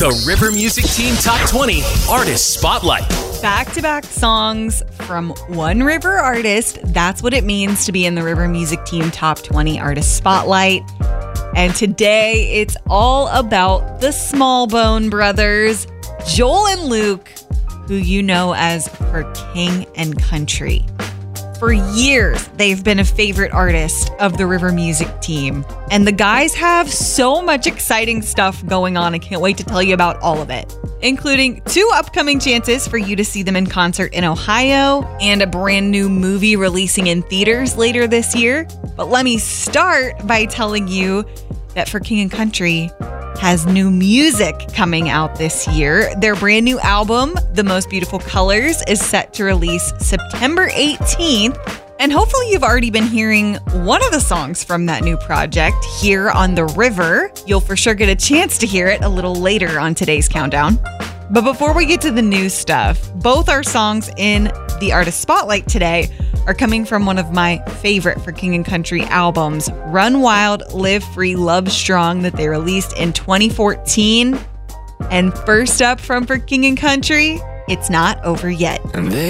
The River Music Team Top 20 Artist Spotlight. Back-to-back songs from one River artist. That's what it means to be in the River Music Team Top 20 Artist Spotlight. And today, it's all about the Smallbone Brothers, Joel and Luke, who you know as For King and Country. For years, they've been a favorite artist of the River Music Team. And the guys have so much exciting stuff going on. I can't wait to tell you about all of it, including 2 upcoming chances for you to see them in concert in Ohio and a brand new movie releasing in theaters later this year. But let me start by telling you that For King and Country has new music coming out this year. Their brand new album, The Most Beautiful Colors, is set to release September 18th. And hopefully you've already been hearing one of the songs from that new project here on The River. You'll for sure get a chance to hear it a little later on today's countdown. But before we get to the new stuff, both our songs in the Artist Spotlight today are coming from one of my favorite For King and Country albums, Run Wild, Live Free, Love Strong, that they released in 2014. And first up from For King and Country, It's Not Over Yet.